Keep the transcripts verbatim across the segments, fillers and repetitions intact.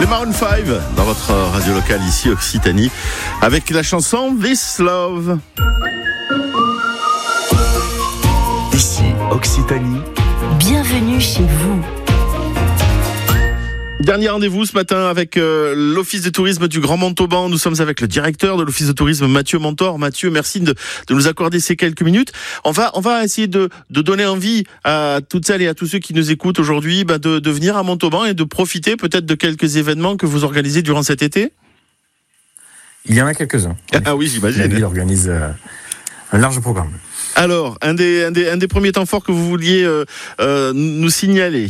Les Maroon cinq dans votre radio locale ici Occitanie avec la chanson This Love. Ici Occitanie. Bienvenue chez vous. Dernier rendez-vous ce matin avec euh, l'Office de tourisme du Grand Montauban. Nous sommes avec le directeur de l'Office de tourisme, Mathieu Mentor. Mathieu, merci de, de nous accorder ces quelques minutes. On va, on va essayer de, de donner envie à toutes celles et à tous ceux qui nous écoutent aujourd'hui bah de, de venir à Montauban et de profiter peut-être de quelques événements que vous organisez durant cet été. Il y en a quelques-uns. Ah oui, j'imagine. La ville organise euh, un large programme. Alors, un des, un des, un des premiers temps forts que vous vouliez euh, euh, nous signaler.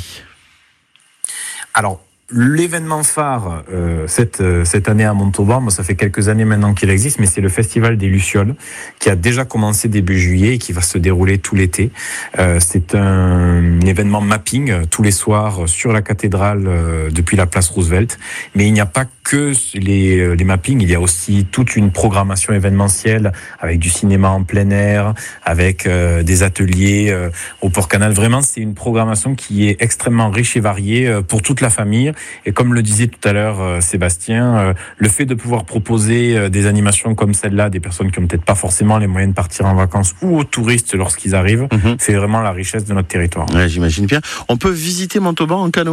Alors, l'événement phare euh, cette euh, cette année à Montauban, moi, ça fait quelques années maintenant qu'il existe, mais c'est le Festival des Lucioles qui a déjà commencé début juillet et qui va se dérouler tout l'été. Euh, c'est un, un événement mapping euh, tous les soirs sur la cathédrale euh, depuis la place Roosevelt. Mais il n'y a pas que les les mappings, il y a aussi toute une programmation événementielle avec du cinéma en plein air, avec euh, des ateliers euh, au Port-Canal. Vraiment, c'est une programmation qui est extrêmement riche et variée euh, pour toute la famille. Et comme le disait tout à l'heure euh, Sébastien, euh, le fait de pouvoir proposer euh, des animations comme celle-là à des personnes qui ont peut-être pas forcément les moyens de partir en vacances ou aux touristes lorsqu'ils arrivent, mmh. c'est vraiment la richesse de notre territoire. Ouais, j'imagine bien. On peut visiter Montauban en canoë ?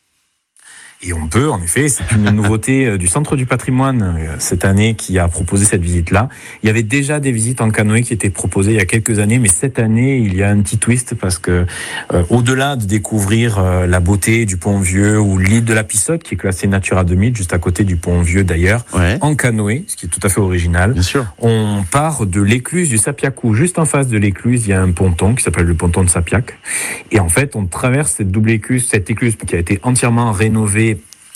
Et on peut, en effet, c'est une nouveauté du Centre du patrimoine cette année qui a proposé cette visite-là. Il y avait déjà des visites en canoë qui étaient proposées il y a quelques années, mais cette année, il y a un petit twist parce que euh, au-delà de découvrir euh, la beauté du Pont-Vieux ou l'île de la Pissotte, qui est classée Natura deux mille, juste à côté du Pont-Vieux d'ailleurs, ouais. en canoë, ce qui est tout à fait original. Bien sûr. On part de l'écluse du Sapiacou. Juste en face de l'écluse, il y a un ponton qui s'appelle le ponton de Sapiac. Et en fait, on traverse cette double écluse, cette écluse qui a été entièrement rénovée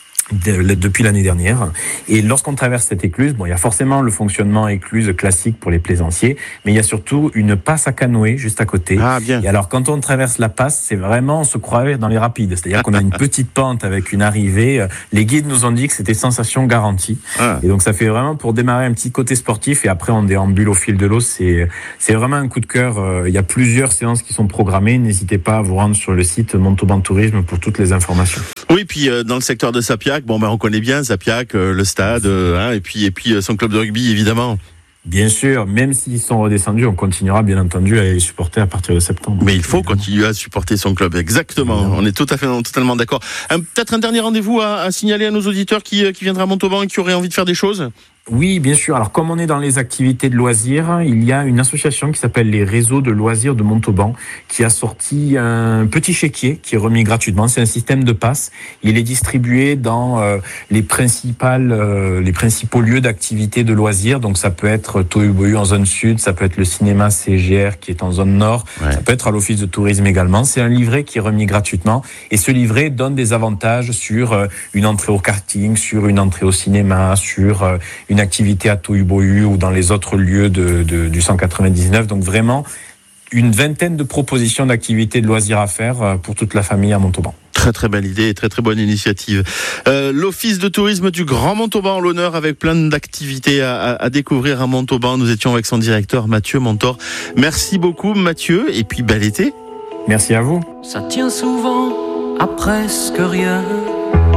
De, depuis l'année dernière. Et lorsqu'on traverse cette écluse, bon, il y a forcément le fonctionnement écluse classique pour les plaisanciers, mais il y a surtout une passe à canoë juste à côté. Ah, bien. Et alors, quand on traverse la passe, c'est vraiment, on se croirait dans les rapides. C'est-à-dire qu'on a une petite pente avec une arrivée. Les guides nous ont dit que c'était sensation garantie. Ah. Et donc, ça fait vraiment pour démarrer un petit côté sportif et après, on déambule au fil de l'eau. C'est, c'est vraiment un coup de cœur. Il y a plusieurs séances qui sont programmées. N'hésitez pas à vous rendre sur le site Montauban Tourisme pour toutes les informations. Oui, puis euh, dans le secteur de Sapiac, bon ben on connaît bien Sapiac, euh, le stade, euh, hein, et puis et puis euh, son club de rugby évidemment. Bien sûr, même s'ils sont redescendus, on continuera bien entendu à les supporter à partir de septembre. Mais il faut continuer à supporter son club, exactement. Mmh. On est tout à fait, totalement d'accord. Un, peut-être un dernier rendez-vous à, à signaler à nos auditeurs qui, qui viendraient à Montauban et qui auraient envie de faire des choses. Oui, bien sûr. Alors, comme on est dans les activités de loisirs, il y a une association qui s'appelle les Réseaux de loisirs de Montauban qui a sorti un petit chéquier qui est remis gratuitement. C'est un système de passe. Il est distribué dans euh, les principales, euh, les principaux lieux d'activité de loisirs. Donc, ça peut être Tohubohu en zone sud, ça peut être le cinéma C G R qui est en zone nord, ouais. ça peut être à l'office de tourisme également. C'est un livret qui est remis gratuitement et ce livret donne des avantages sur euh, une entrée au karting, sur une entrée au cinéma, sur euh, une activité à Tohubohu ou dans les autres lieux de, de, du cent quatre-vingt-dix-neuf. Donc vraiment, une vingtaine de propositions d'activités de loisirs à faire pour toute la famille à Montauban. Très très belle idée et très très bonne initiative. Euh, L'Office de tourisme du Grand Montauban en l'honneur avec plein d'activités à, à, à découvrir à Montauban. Nous étions avec son directeur Mathieu Mentor. Merci beaucoup Mathieu et puis bel été. Merci à vous. Ça tient souvent à presque rien.